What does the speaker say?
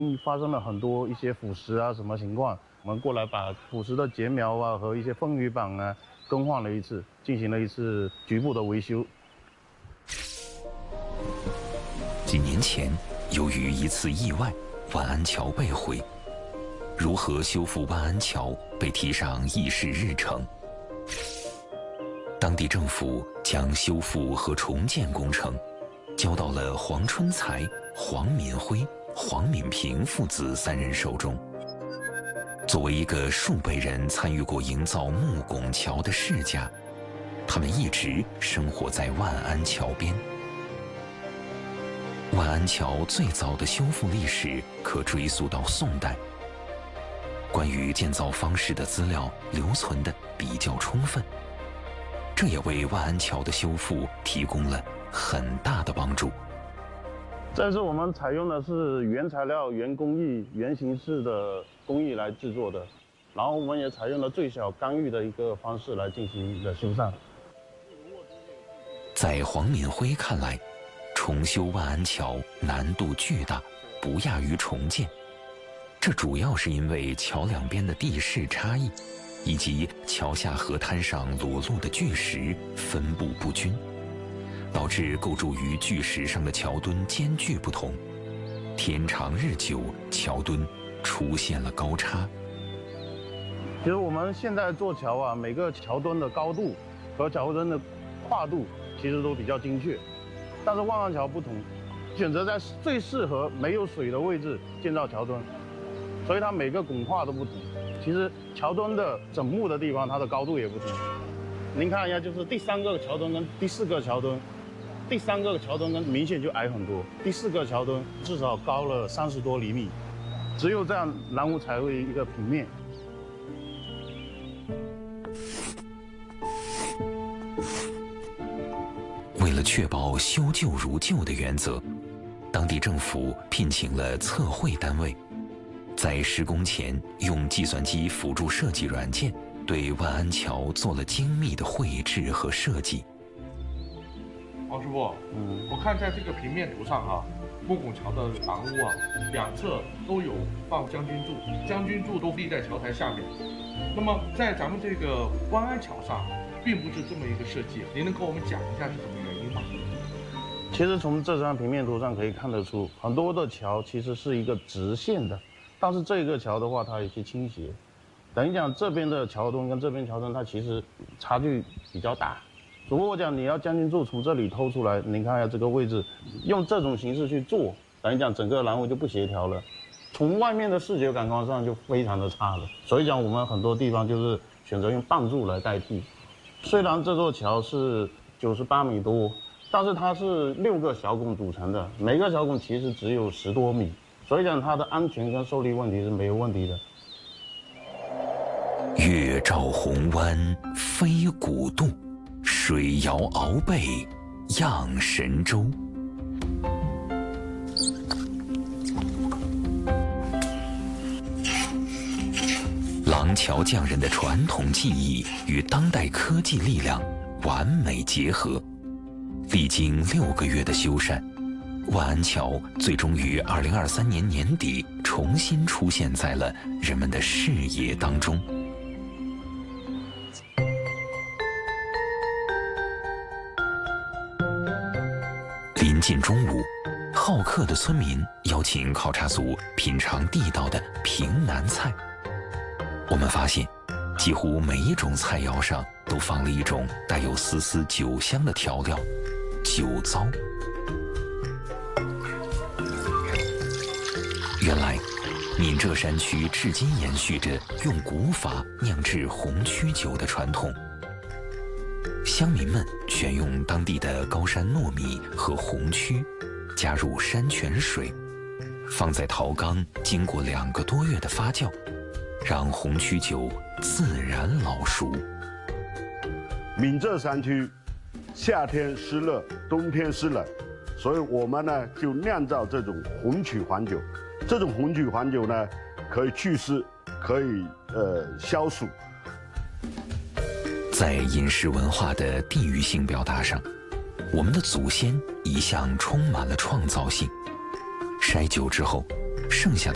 发生了很多一些腐蚀啊什么情况，我们过来把腐蚀的节苗啊和一些风雨板啊更换了一次，进行了一次局部的维修。 几年前，由于一次意外，万安桥被毁。如何修复万安桥被提上议事日程。当地政府将修复和重建工程交到了黄春才、黄敏辉、黄敏平父子3人手中。作为一个数辈人参与过营造木拱桥的世家，他们一直生活在万安桥边。万安桥最早的修复历史可追溯到宋代，关于建造方式的资料留存的比较充分，这也为万安桥的修复提供了很大的帮助。 这次我们采用的是原材料、原工艺、原形式的工艺来制作的，然后我们也采用了最小干预的一个方式来进行的修缮。 在黄敏辉看来，重修万安桥难度巨大，不亚于重建。这主要是因为桥两边的地势差异，以及桥下河滩上裸露的巨石分布不均，导致构筑于巨石上的桥墩间距不同。天长日久，桥墩出现了高差。 其实我们现在做桥啊，每个桥墩的高度和桥墩的跨度其实都比较精确，但是万安桥不同，选择在最适合没有水的位置建造桥墩，所以它每个拱跨都不同。其实桥墩的整木的地方，它的高度也不同。您看一下，就是第3个桥墩跟第4个桥墩，第3个桥墩跟明显就矮很多，第4个桥墩至少高了30多厘米，只有这样南屋才会一个平面。 为了确保修旧如旧的原则，当地政府聘请了测绘单位，在施工前用计算机辅助设计软件对万安桥做了精密的绘制和设计。 王师傅，我看在这个平面图上啊，木拱桥的房屋啊，两侧都有放将军柱，将军柱都立在桥台下面。那么在咱们这个万安桥上，并不是这么一个设计，您能跟我们讲一下是什么原因吗？ 其实从这张平面图上可以看得出，很多的桥其实是一个直线的，但是这个桥的话，它有些倾斜。等于讲这边的桥墩跟这边桥墩，它其实差距比较大。如果我讲你要将军柱从这里偷出来，你看一下这个位置，用这种形式去做，等于讲整个栏屋就不协调了，从外面的视觉感官上就非常的差了。所以讲我们很多地方就是选择用棒柱来代替。虽然这座桥是98米多，但是它是6个小拱组成的，每个小拱其实只有10多米，所以讲它的安全跟受力问题是没有问题的。 月照红湾飞古渡，水摇鳌背漾神州。廊桥匠人的传统技艺与当代科技力量完美结合，历经6个月的修缮，万安桥最终于2023年年底重新出现在了人们的视野当中。临近中午，好客的村民邀请考察组品尝地道的平南菜。我们发现，几乎每一种菜肴上都放了一种带有丝丝酒香的调料——酒糟。原来，闽浙山区至今延续着用古法酿制红曲酒的传统。乡民们选用当地的高山糯米和红曲，加入山泉水，放在陶缸，经过2个多月的发酵，让红曲酒自然老熟。 闽浙山区夏天湿热，冬天湿冷，所以我们呢就酿造这种红曲黄酒。这种红曲黄酒呢，可以祛湿，可以消暑。 在饮食文化的地域性表达上，我们的祖先一向充满了创造性。筛酒之后，剩下的